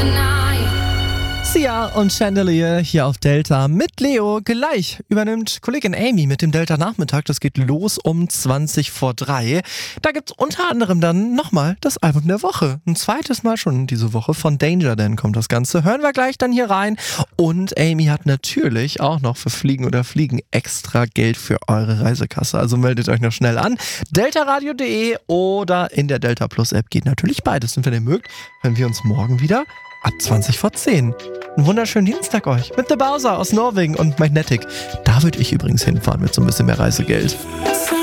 Sia und Chandelier hier auf Delta mit Leo. Gleich übernimmt Kollegin Amy mit dem Delta-Nachmittag. Das geht los um 3:20. Da gibt's unter anderem dann nochmal das Album der Woche. Ein zweites Mal schon diese Woche von Danger Dan kommt das Ganze. Hören wir gleich dann hier rein. Und Amy hat natürlich auch noch für Fliegen oder Fliegen extra Geld für eure Reisekasse. Also meldet euch noch schnell an. deltaradio.de oder in der Delta Plus App geht natürlich beides. Und wenn ihr mögt, hören wir uns morgen wieder ab 20:10. Einen wunderschönen Dienstag euch mit The Bowser aus Norwegen und Magnetic. Da würde ich übrigens hinfahren mit so ein bisschen mehr Reisegeld.